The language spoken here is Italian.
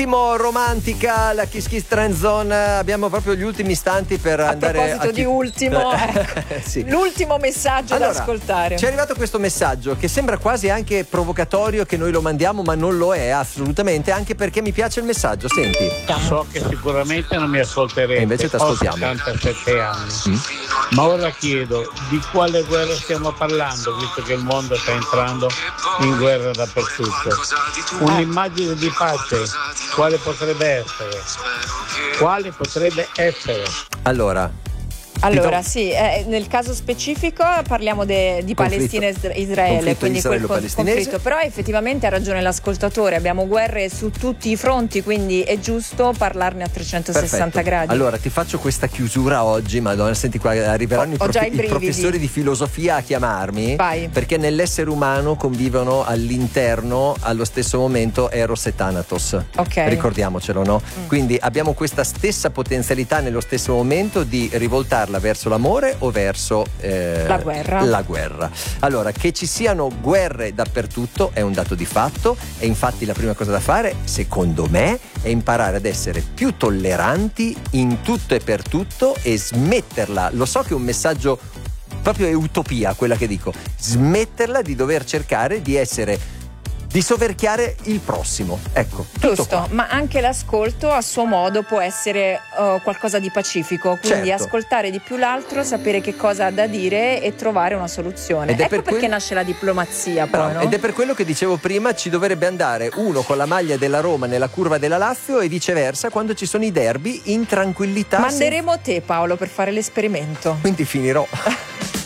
Ultimo romantica, la Kiss Kiss Trend Zone. Abbiamo proprio gli ultimi istanti per andare a proposito di ultimo, sì. L'ultimo messaggio da ascoltare. Ci è arrivato questo messaggio che sembra quasi anche provocatorio che noi lo mandiamo, ma non lo è assolutamente, anche perché mi piace il messaggio. Senti. So che sicuramente non mi ascolterete. E invece ti ascoltiamo. Ho 77 anni. Ma ora chiedo di quale guerra stiamo parlando, visto che il mondo sta entrando in guerra dappertutto. Un'immagine di pace, quale potrebbe essere? Quale potrebbe essere? Allora sì, nel caso specifico parliamo di Palestina e Israele, quindi quel conflitto, però effettivamente ha ragione l'ascoltatore, abbiamo guerre su tutti i fronti, quindi è giusto parlarne a 360 gradi. Allora ti faccio questa chiusura oggi, madonna, senti qua, arriveranno i professori di filosofia a chiamarmi. Vai. Perché nell'essere umano convivono all'interno allo stesso momento Eros e Thanatos. Ok. Ricordiamocelo, no? Quindi abbiamo questa stessa potenzialità nello stesso momento di rivoltarla verso l'amore o verso la guerra. Allora, che ci siano guerre dappertutto è un dato di fatto, e infatti la prima cosa da fare, secondo me, è imparare ad essere più tolleranti in tutto e per tutto e smetterla. Lo so che è un messaggio proprio è utopia quella che dico, smetterla di dover cercare di soverchiare il prossimo. Ecco, giusto, qua. Ma anche l'ascolto a suo modo può essere qualcosa di pacifico, quindi ascoltare di più l'altro, sapere che cosa ha da dire e trovare una soluzione. Ecco perché nasce la diplomazia poi, no? Ed è per quello che dicevo prima, ci dovrebbe andare uno con la maglia della Roma nella curva della Lazio e viceversa quando ci sono i derby in tranquillità. Manderemo te, Paolo, per fare l'esperimento. Quindi finirò